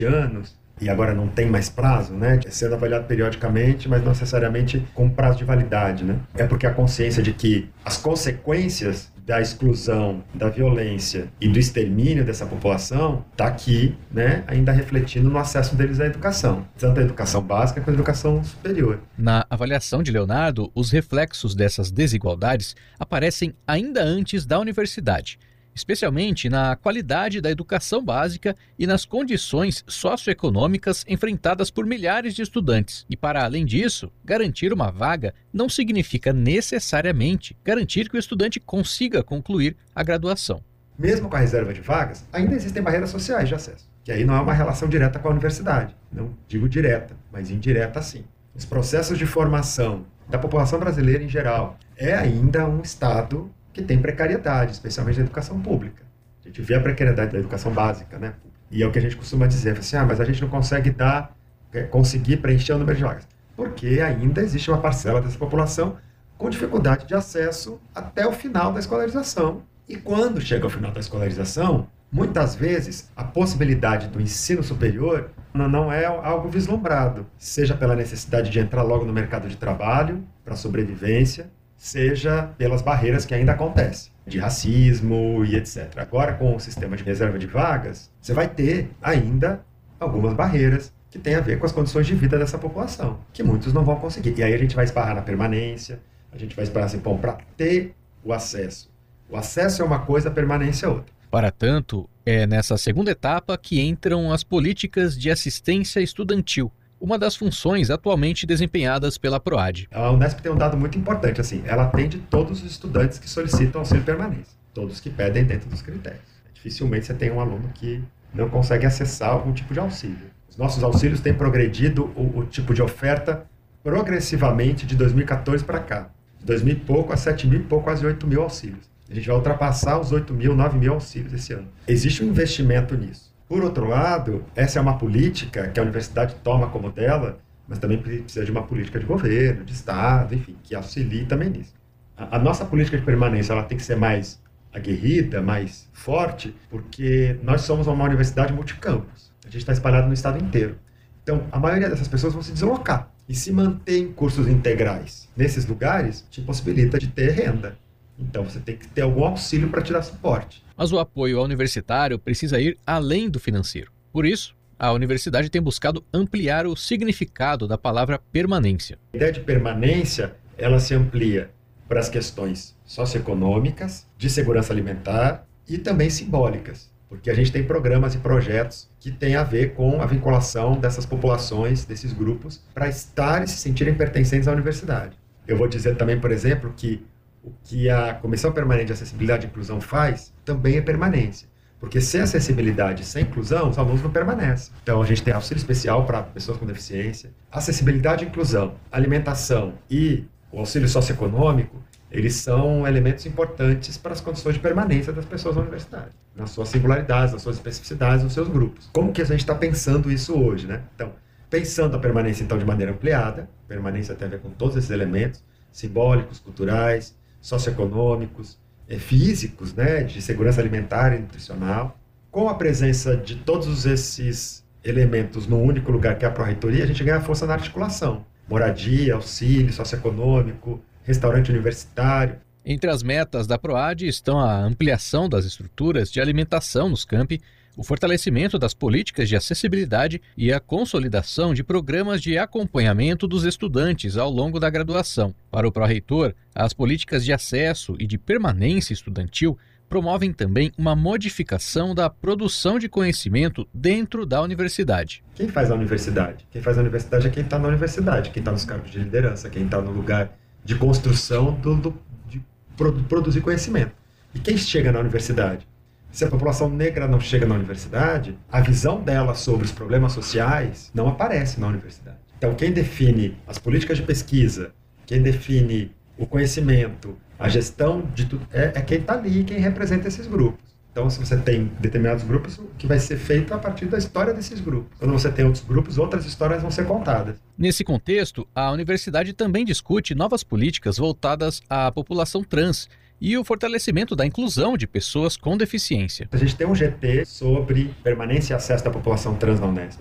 anos, e agora não tem mais prazo, né? Sendo avaliado periodicamente, mas não necessariamente com prazo de validade, né? É porque a consciência de que as consequências da exclusão, da violência e do extermínio dessa população está aqui, né, ainda refletindo no acesso deles à educação, tanto a educação básica quanto a educação superior. Na avaliação de Leonardo, os reflexos dessas desigualdades aparecem ainda antes da universidade, especialmente na qualidade da educação básica e nas condições socioeconômicas enfrentadas por milhares de estudantes. E, para além disso, garantir uma vaga não significa necessariamente garantir que o estudante consiga concluir a graduação. Mesmo com a reserva de vagas, ainda existem barreiras sociais de acesso, que aí não é uma relação direta com a universidade. Não digo direta, mas indireta sim. Os processos de formação da população brasileira em geral é ainda um estado que tem precariedade, especialmente na educação pública. A gente vê a precariedade da educação básica, né? E é o que a gente costuma dizer, assim, mas a gente não consegue conseguir preencher o número de vagas. Porque ainda existe uma parcela dessa população com dificuldade de acesso até o final da escolarização. E quando chega ao final da escolarização, muitas vezes a possibilidade do ensino superior não é algo vislumbrado, seja pela necessidade de entrar logo no mercado de trabalho, para sobrevivência, seja pelas barreiras que ainda acontecem, de racismo e etc. Agora, com o sistema de reserva de vagas, você vai ter ainda algumas barreiras que têm a ver com as condições de vida dessa população, que muitos não vão conseguir. E aí a gente vai esbarrar na permanência, a gente vai esbarrar assim, para ter o acesso. O acesso é uma coisa, a permanência é outra. Para tanto, é nessa segunda etapa que entram as políticas de assistência estudantil, uma das funções atualmente desempenhadas pela PROAD. A Unesp tem um dado muito importante, assim, ela atende todos os estudantes que solicitam auxílio permanência, todos que pedem dentro dos critérios. Dificilmente você tem um aluno que não consegue acessar algum tipo de auxílio. Os nossos auxílios têm progredido o tipo de oferta progressivamente de 2014 para cá. De 2000 e pouco a 7 mil e pouco, quase 8 mil auxílios. A gente vai ultrapassar os 8 mil, 9 mil auxílios esse ano. Existe um investimento nisso. Por outro lado, essa é uma política que a universidade toma como dela, mas também precisa de uma política de governo, de Estado, enfim, que auxilie também nisso. A nossa política de permanência ela tem que ser mais aguerrida, mais forte, porque nós somos uma universidade multicampus. A gente está espalhado no estado inteiro. Então, a maioria dessas pessoas vão se deslocar. E se manter em cursos integrais nesses lugares, te possibilita de ter renda. Então, você tem que ter algum auxílio para te dar suporte. Mas o apoio ao universitário precisa ir além do financeiro. Por isso, a universidade tem buscado ampliar o significado da palavra permanência. A ideia de permanência, ela se amplia para as questões socioeconômicas, de segurança alimentar e também simbólicas. Porque a gente tem programas e projetos que têm a ver com a vinculação dessas populações, desses grupos, para estar e se sentirem pertencentes à universidade. Eu vou dizer também, por exemplo, que o que a Comissão Permanente de Acessibilidade e Inclusão faz também é permanência. Porque sem acessibilidade, sem inclusão, os alunos não permanecem. Então, a gente tem auxílio especial para pessoas com deficiência. Acessibilidade e inclusão, alimentação e o auxílio socioeconômico, eles são elementos importantes para as condições de permanência das pessoas na universidade, nas suas singularidades, nas suas especificidades, nos seus grupos. Como que a gente está pensando isso hoje, né? Então, pensando a permanência, então, de maneira ampliada, permanência tem a ver com todos esses elementos, simbólicos, culturais, socioeconômicos, físicos, né, de segurança alimentar e nutricional. Com a presença de todos esses elementos num único lugar, que é a Pró-Reitoria, a gente ganha força na articulação. Moradia, auxílio socioeconômico, restaurante universitário. Entre as metas da PROAD estão a ampliação das estruturas de alimentação nos campi, o fortalecimento das políticas de acessibilidade e a consolidação de programas de acompanhamento dos estudantes ao longo da graduação. Para o pró-reitor, as políticas de acesso e de permanência estudantil promovem também uma modificação da produção de conhecimento dentro da universidade. Quem faz a universidade? Quem faz a universidade é quem está na universidade, quem está nos cargos de liderança, quem está no lugar de construção de produzir conhecimento. E quem chega na universidade? Se a população negra não chega na universidade, a visão dela sobre os problemas sociais não aparece na universidade. Então, quem define as políticas de pesquisa, quem define o conhecimento, a gestão de tudo, é quem está ali, quem representa esses grupos. Então, se você tem determinados grupos, o que vai ser feito a partir da história desses grupos. Quando você tem outros grupos, outras histórias vão ser contadas. Nesse contexto, a universidade também discute novas políticas voltadas à população trans, e o fortalecimento da inclusão de pessoas com deficiência. A gente tem um GT sobre permanência e acesso da população trans na Unesp.